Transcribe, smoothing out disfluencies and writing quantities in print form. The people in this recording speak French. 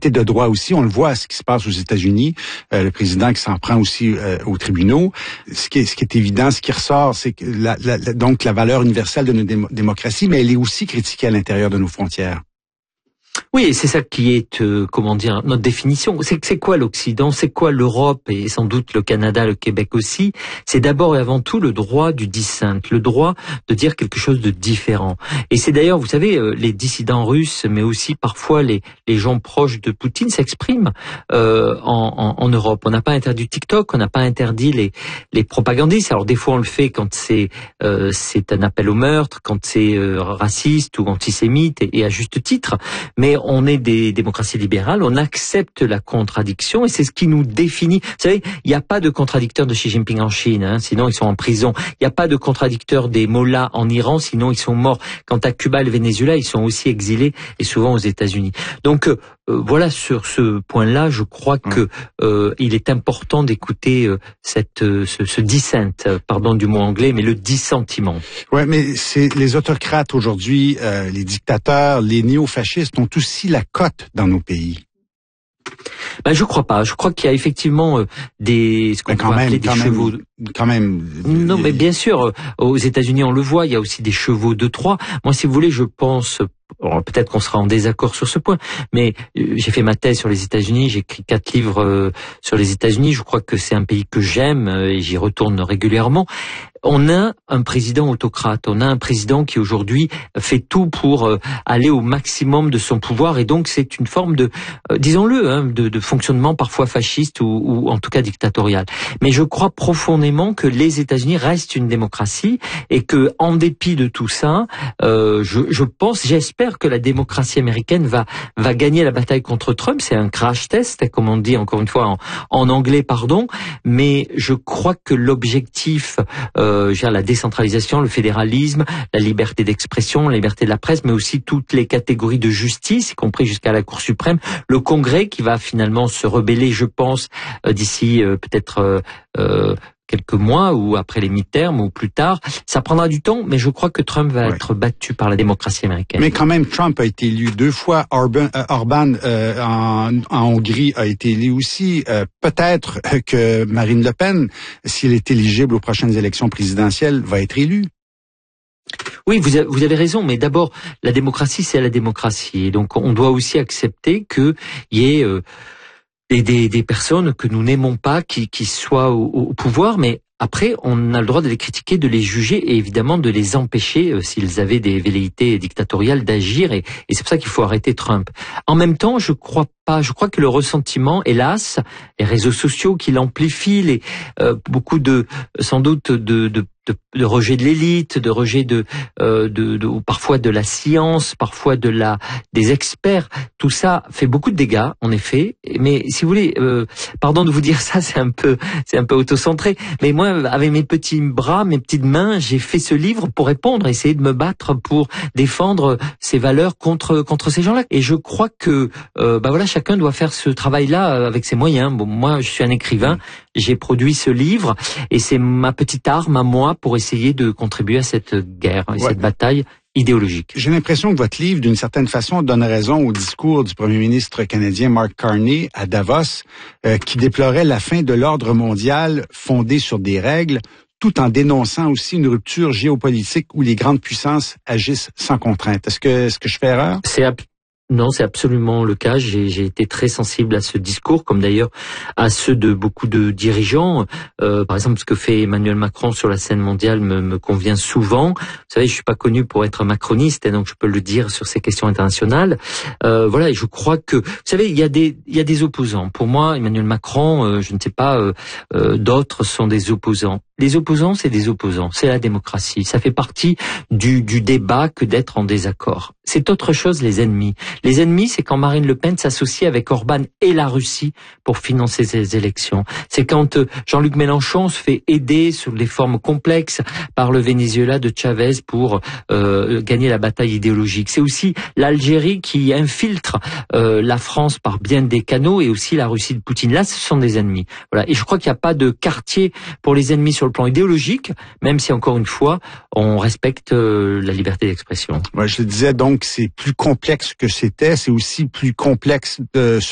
l'état de droit aussi. On le voit, ce qui se passe aux États-Unis, le président qui s'en prend aussi aux tribunaux. Ce qui est évident, ce qui ressort, c'est que donc la valeur universelle de notre démocratie, mais elle est aussi critiquée à l'intérieur de nos frontières. Oui, c'est ça qui est, notre définition. C'est quoi l'Occident, c'est quoi l'Europe et sans doute le Canada, le Québec aussi. C'est d'abord et avant tout le droit du dissent, le droit de dire quelque chose de différent. Et c'est d'ailleurs, vous savez, les dissidents russes, mais aussi parfois les gens proches de Poutine s'expriment en Europe. On n'a pas interdit TikTok, on n'a pas interdit les propagandistes. Alors des fois on le fait quand c'est un appel au meurtre, quand c'est raciste ou antisémite et à juste titre. Mais on est des démocraties libérales, on accepte la contradiction et c'est ce qui nous définit. Vous savez, il n'y a pas de contradicteur de Xi Jinping en Chine, sinon ils sont en prison. Il n'y a pas de contradicteur des mollahs en Iran, sinon ils sont morts. Quant à Cuba et le Venezuela, ils sont aussi exilés et souvent aux États-Unis. Donc voilà, sur ce point-là, je crois que il est important d'écouter ce dissent, pardon du mot anglais, mais le dissentiment. Ouais, mais c'est les autocrates aujourd'hui, les dictateurs, les néo-fascistes ont aussi la cote dans nos pays. Ben, je crois pas. Je crois qu'il y a effectivement ce qu'on peut appeler des chevaux. Quand même. Non, mais bien sûr, aux États-Unis on le voit, il y a aussi des chevaux de Troie. Moi, si vous voulez, je pense, peut-être qu'on sera en désaccord sur ce point, mais j'ai fait ma thèse sur les États-Unis, j'ai écrit 4 livres sur les États-Unis. Je crois que c'est un pays que j'aime et j'y retourne régulièrement. On a un président autocrate, on a un président qui aujourd'hui fait tout pour aller au maximum de son pouvoir et donc c'est une forme de, disons-le, de fonctionnement parfois fasciste ou en tout cas dictatorial. Mais je crois profondément que les États-Unis restent une démocratie et que en dépit de tout ça, j'espère que la démocratie américaine va gagner la bataille contre Trump. C'est un crash test, comme on dit encore une fois en anglais, pardon. Mais je crois que l'objectif la décentralisation, le fédéralisme, la liberté d'expression, la liberté de la presse, mais aussi toutes les catégories de justice, y compris jusqu'à la Cour suprême, le Congrès qui va finalement se rebeller, je pense, d'ici peut-être quelques mois ou après les midterms ou plus tard. Ça prendra du temps, mais je crois que Trump va être battu par la démocratie américaine. Mais quand même, Trump a été élu 2 fois. Orban en Hongrie a été élu aussi. Peut-être que Marine Le Pen, si elle est éligible aux prochaines élections présidentielles, va être élue. Oui, vous avez raison, mais d'abord, la démocratie, c'est la démocratie. Et donc, on doit aussi accepter qu'il y ait des personnes que nous n'aimons pas qui soient au pouvoir, mais après, on a le droit de les critiquer, de les juger et évidemment de les empêcher, s'ils avaient des velléités dictatoriales, d'agir. Et c'est pour ça qu'il faut arrêter Trump. En même temps, je crois que le ressentiment, hélas, les réseaux sociaux qui l'amplifient, beaucoup sans doute de rejet de l'élite, de rejet de parfois de la science, parfois des experts. Tout ça fait beaucoup de dégâts, en effet. Mais si vous voulez, pardon de vous dire ça, c'est un peu autocentré. Mais moi, avec mes petits bras, mes petites mains, j'ai fait ce livre pour répondre, essayer de me battre pour défendre ces valeurs contre ces gens-là. Et je crois que, chacun doit faire ce travail-là avec ses moyens. Bon, moi, je suis un écrivain. J'ai produit ce livre et c'est ma petite arme à moi pour essayer de contribuer à cette guerre, cette bataille idéologique. J'ai l'impression que votre livre, d'une certaine façon, donne raison au discours du premier ministre canadien Mark Carney à Davos, qui déplorait la fin de l'ordre mondial fondé sur des règles, tout en dénonçant aussi une rupture géopolitique où les grandes puissances agissent sans contrainte. Est-ce que je fais erreur? Non, c'est absolument le cas. J'ai été très sensible à ce discours, comme d'ailleurs à ceux de beaucoup de dirigeants. Par exemple, ce que fait Emmanuel Macron sur la scène mondiale me convient souvent. Vous savez, je suis pas connu pour être macroniste, et donc je peux le dire sur ces questions internationales. Et je crois que, vous savez, il y a des opposants. Pour moi, Emmanuel Macron, je ne sais pas, d'autres sont des opposants. Les opposants, c'est des opposants. C'est la démocratie. Ça fait partie du débat que d'être en désaccord. C'est autre chose, les ennemis. Les ennemis, c'est quand Marine Le Pen s'associe avec Orban et la Russie pour financer ces élections. C'est quand Jean-Luc Mélenchon se fait aider sous des formes complexes par le Venezuela de Chavez pour gagner la bataille idéologique. C'est aussi l'Algérie qui infiltre la France par bien des canaux et aussi la Russie de Poutine. Là, ce sont des ennemis. Voilà. Et je crois qu'il n'y a pas de quartier pour les ennemis sur le plan idéologique, même si, encore une fois, on respecte la liberté d'expression. Je le disais donc, c'est plus complexe que c'était. C'est aussi plus complexe